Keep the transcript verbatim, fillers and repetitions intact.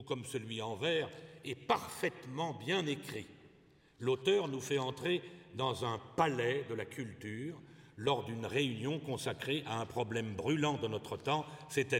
comme celui en vers, est parfaitement bien écrit. L'auteur nous fait entrer dans un palais de la culture lors d'une réunion consacrée à un problème brûlant de notre temps, c'est-à-dire